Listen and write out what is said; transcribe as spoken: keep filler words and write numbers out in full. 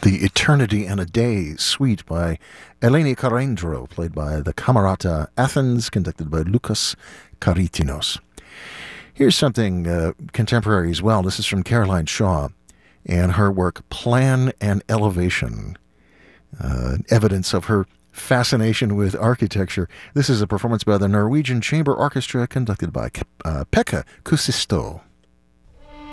The Eternity and a Day suite by Eleni Karendro, played by the Camerata Athens, conducted by Lucas Karitinos. Here's something uh, contemporary as well. This is from Caroline Shaw and her work Plan and Elevation, uh, evidence of her fascination with architecture. This is a performance by the Norwegian Chamber Orchestra, conducted by uh, Pekka Kuusisto.